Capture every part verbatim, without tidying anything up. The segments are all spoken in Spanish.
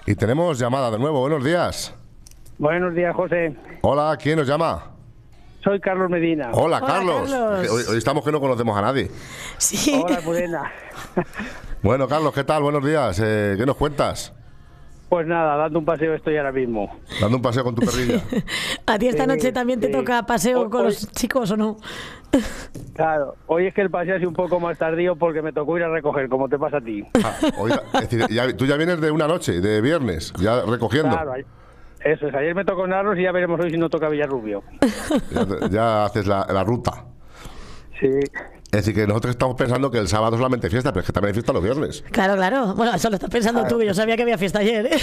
Y tenemos llamada de nuevo. Buenos días. Buenos días, José. Hola, ¿quién nos llama? Soy Carlos Medina. Hola, Hola, Carlos. Carlos. Hoy, hoy estamos que no conocemos a nadie. Sí. Hola, Pudena. Bueno, Carlos, ¿qué tal? Buenos días. Eh, ¿Qué nos cuentas? Pues nada, dando un paseo estoy ahora mismo. Dando un paseo con tu perrilla. ¿A ti esta Sí, noche también te sí. toca paseo Hoy- con hoy- los chicos o no? Claro, hoy es que el paseo ha sido un poco más tardío porque me tocó ir a recoger, como te pasa a ti. Ah, hoy- es decir, ya- tú ya vienes de una noche, de viernes, ya recogiendo. Claro, ahí- eso es. Ayer me tocó Narros y ya veremos hoy si no toca Villarrubio. Ya, te- ya haces la, la ruta. Sí. Es decir, que nosotros estamos pensando que el sábado es solamente fiesta, pero es que también hay fiesta los viernes. Claro, claro. Bueno, eso lo estás pensando tú, que yo sabía que había fiesta ayer, ¿eh?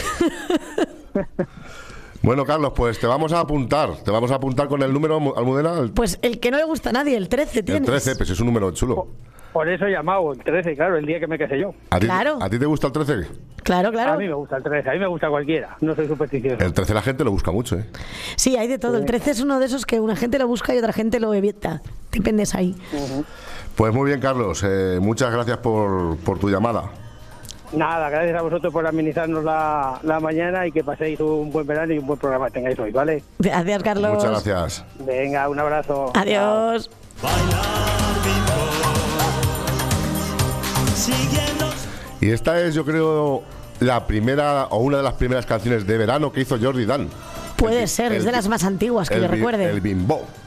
Bueno, Carlos, pues te vamos a apuntar. Te vamos a apuntar con el número, Almudena. El, Pues el que no le gusta a nadie, el trece el tienes. trece, pues es un número chulo. Por eso he llamado el trece, claro, el día que me casé yo. ¿A ti, Claro. ¿A ti te gusta el trece? Claro, A claro. mí me gusta el trece, a mí me gusta cualquiera. No soy supersticioso. El trece la gente lo busca mucho, ¿eh? Sí, hay de todo. El trece es uno de esos que una gente lo busca y otra gente lo evita. Dependes ahí. Pues muy bien, Carlos. eh, muchas gracias por, por tu llamada. Nada, gracias a vosotros por amenizarnos la, la mañana y que paséis un buen verano y un buen programa tengáis hoy, ¿vale? Gracias, Carlos. Muchas gracias. Venga, un abrazo. Adiós. Y esta es, yo creo, la primera o una de las primeras canciones de verano que hizo Jordi Dan. Puede El- ser, es el- de las más antiguas que el yo bi- recuerde. El Bimbo.